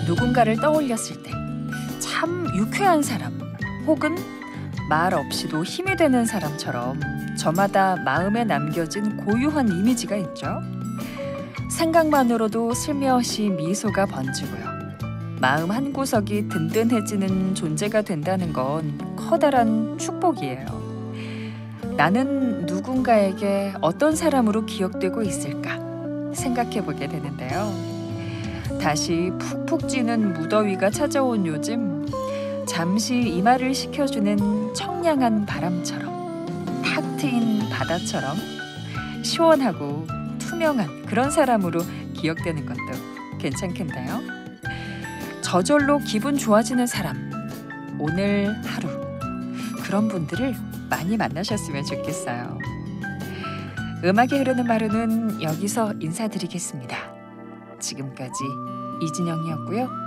누군가를 떠올렸을 때 참 유쾌한 사람, 혹은 말 없이도 힘이 되는 사람처럼 저마다 마음에 남겨진 고유한 이미지가 있죠. 생각만으로도 슬며시 미소가 번지고요. 마음 한구석이 든든해지는 존재가 된다는 건 커다란 축복이에요. 나는 누군가에게 어떤 사람으로 기억되고 있을까 생각해 보게 되는데요. 다시 푹푹 찌는 무더위가 찾아온 요즘, 잠시 이마를 식혀주는 청량한 바람처럼, 탁 트인 바다처럼 시원하고 투명한 그런 사람으로 기억되는 것도 괜찮겠나요? 저절로 기분 좋아지는 사람, 오늘 하루 그런 분들을 많이 만나셨으면 좋겠어요. 음악이 흐르는 마루는 여기서 인사드리겠습니다. 지금까지 이진영이었고요.